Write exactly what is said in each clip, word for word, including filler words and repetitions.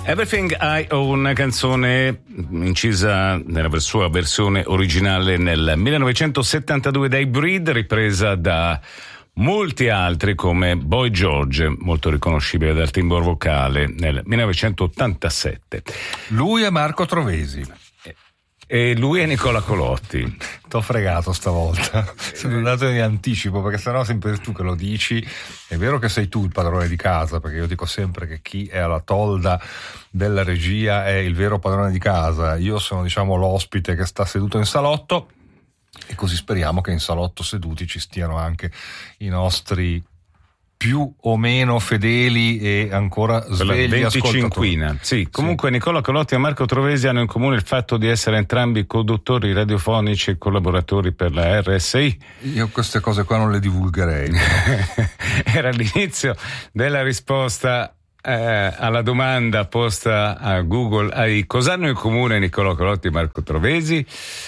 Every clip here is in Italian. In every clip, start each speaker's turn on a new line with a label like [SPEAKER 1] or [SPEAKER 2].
[SPEAKER 1] Everything I Own, canzone incisa nella sua versione originale nel millenovecentosettantadue dai Breed, ripresa da molti altri come Boy George, molto riconoscibile dal timbro vocale, nel millenovecentottantasette.
[SPEAKER 2] Lui è Marco Trovesi.
[SPEAKER 1] E lui è Nicola Colotti.
[SPEAKER 2] T'ho fregato stavolta, sono andato in anticipo, perché sennò sempre tu che lo dici. È vero che sei tu il padrone di casa, perché io dico sempre che chi è alla tolda della regia è il vero padrone di casa. Io sono, diciamo, l'ospite che sta seduto in salotto, e così speriamo che in salotto seduti ci stiano anche i nostri più o meno fedeli e ancora svegli
[SPEAKER 1] venticinquina. Sì, comunque sì. Nicola Colotti e Marco Trovesi hanno in comune il fatto di essere entrambi conduttori radiofonici e collaboratori per la R S I.
[SPEAKER 2] Io queste cose qua non le divulgherei.
[SPEAKER 1] Era l'inizio della risposta eh, alla domanda posta a Google. Ai, cosa hanno in comune Nicola Colotti e Marco Trovesi?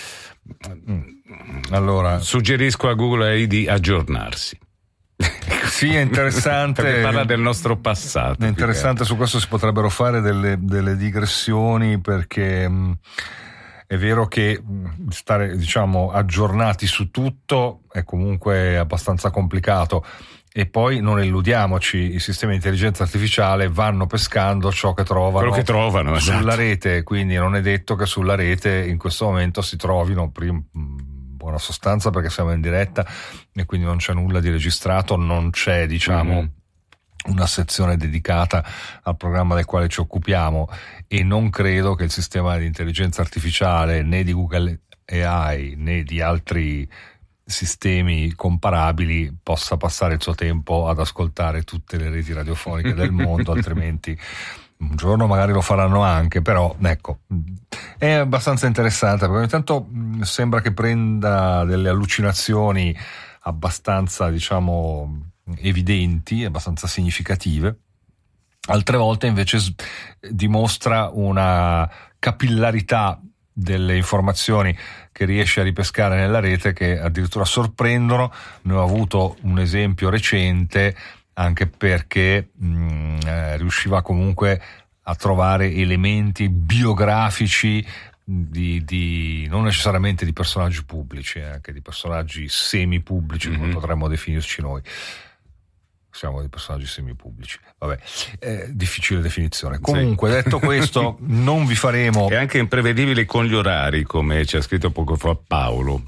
[SPEAKER 2] Allora,
[SPEAKER 1] suggerisco a Google A I di aggiornarsi.
[SPEAKER 2] Sì, è interessante.
[SPEAKER 1] Perché parla del nostro passato.
[SPEAKER 2] È interessante, su questo si potrebbero fare delle, delle digressioni, perché mh, è vero che mh, stare, diciamo, aggiornati su tutto è comunque abbastanza complicato. E poi non illudiamoci, i sistemi di intelligenza artificiale vanno pescando ciò che trovano,
[SPEAKER 1] quello che trovano
[SPEAKER 2] sulla
[SPEAKER 1] esatto.
[SPEAKER 2] rete, quindi non è detto che sulla rete in questo momento si trovino prima, buona sostanza, perché siamo in diretta e quindi non c'è nulla di registrato, non c'è, diciamo, mm-hmm. una sezione dedicata al programma del quale ci occupiamo, e non credo che il sistema di intelligenza artificiale né di Google A I né di altri sistemi comparabili possa passare il suo tempo ad ascoltare tutte le reti radiofoniche del mondo, altrimenti un giorno magari lo faranno anche. Però ecco, è abbastanza interessante, perché ogni tanto sembra che prenda delle allucinazioni abbastanza, diciamo, evidenti, abbastanza significative. Altre volte invece dimostra una capillarità delle informazioni che riesce a ripescare nella rete, che addirittura sorprendono. Ne ho avuto un esempio recente, anche perché mh, eh, riusciva comunque a trovare elementi biografici di, di non necessariamente di personaggi pubblici, eh, anche di personaggi semipubblici, mm-hmm. come potremmo definirci noi. Siamo dei personaggi semipubblici, vabbè, eh, difficile definizione. Comunque, sì. Detto questo, non vi faremo.
[SPEAKER 1] È anche imprevedibile con gli orari, come ci ha scritto poco fa Paolo.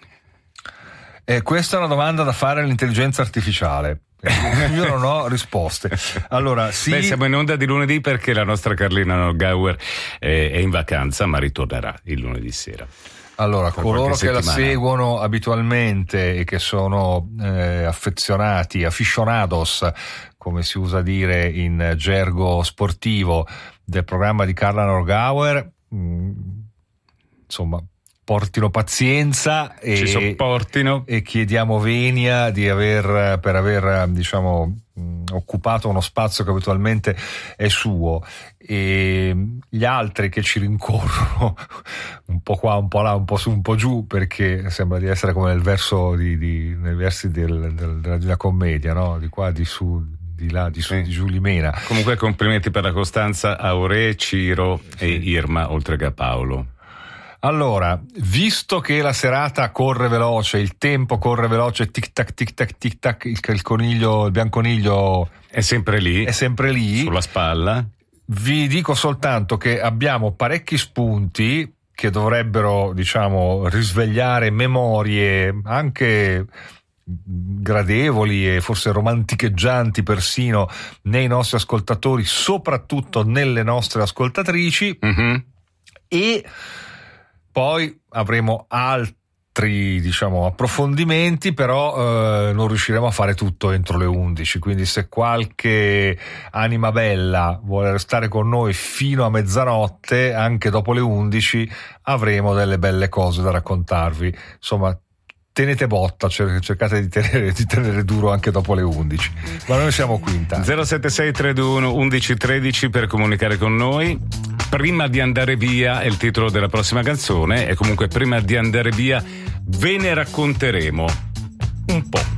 [SPEAKER 2] Eh, questa è una domanda da fare all'intelligenza artificiale. Io non ho risposte. Allora, sì.
[SPEAKER 1] Beh, siamo in onda di lunedì perché la nostra Carlina Norgauer è, è in vacanza, ma ritornerà il lunedì sera.
[SPEAKER 2] Allora, coloro che la seguono abitualmente e che sono eh, affezionati, aficionados, come si usa dire in gergo sportivo, del programma di Carla Norgauer, mh, insomma, portino pazienza e
[SPEAKER 1] ci sopportino,
[SPEAKER 2] e chiediamo venia di aver, per aver, diciamo, occupato uno spazio che abitualmente è suo, e gli altri che ci rincorrono un po' qua, un po' là, un po' su, un po' giù, perché sembra di essere come nel verso di, di nei versi del, del, della Divina Commedia, no? Di qua, di su, di là, di su, sì. di giù Limena.
[SPEAKER 1] Comunque complimenti per la costanza a Ore, Ciro sì. e Irma, oltre che a Paolo.
[SPEAKER 2] Allora, visto che la serata corre veloce, il tempo corre veloce, tic tac tic tac tic tac, il, il coniglio, il bianconiglio
[SPEAKER 1] è sempre lì,
[SPEAKER 2] è sempre lì
[SPEAKER 1] sulla spalla.
[SPEAKER 2] Vi dico soltanto che abbiamo parecchi spunti che dovrebbero, diciamo, risvegliare memorie anche gradevoli e forse romanticheggianti persino nei nostri ascoltatori, soprattutto nelle nostre ascoltatrici, mm-hmm. e poi avremo altri, diciamo, approfondimenti, però eh, non riusciremo a fare tutto entro le undici, quindi se qualche anima bella vuole restare con noi fino a mezzanotte, anche dopo le undici avremo delle belle cose da raccontarvi. Insomma, tenete botta, cercate di tenere, di tenere duro anche dopo le undici, ma noi siamo qui intanto.
[SPEAKER 1] zero sette sei tre due uno undici tredici per comunicare con noi. Prima di andare via è il titolo della prossima canzone, e comunque prima di andare via ve ne racconteremo un po'.